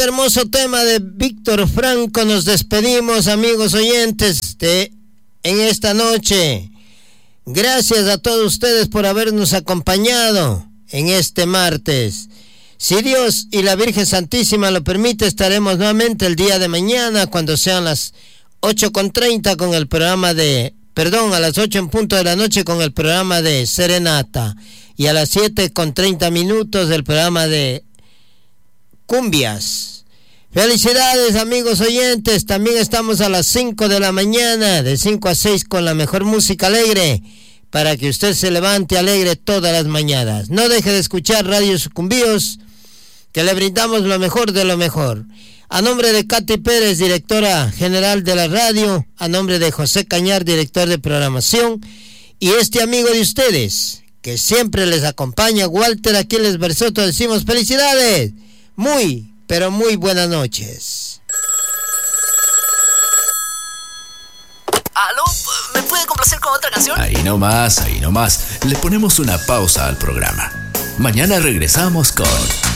Hermoso tema de Víctor Franco. Nos despedimos, amigos oyentes, en esta noche. Gracias a todos ustedes por habernos acompañado en este martes. Si Dios y la Virgen Santísima lo permite, estaremos nuevamente el día de mañana cuando sean las 8:30 con el programa de... a las 8 en punto de la noche con el programa de Serenata. Y a las 7:30 del programa de Cumbias. Felicidades, amigos oyentes. También estamos a las 5 de la mañana, de 5 a 6 con la mejor música alegre, para que usted se levante alegre todas las mañanas. No deje de escuchar Radio Sucumbíos, que le brindamos lo mejor de lo mejor. A nombre de Katy Pérez, directora general de la radio, a nombre de José Cañar, director de programación, y este amigo de ustedes, que siempre les acompaña, Walter Aquiles Bersoto, decimos felicidades. Pero muy buenas noches. ¿Aló? ¿Me puede complacer con otra canción? Ahí nomás. Le ponemos una pausa al programa. Mañana regresamos con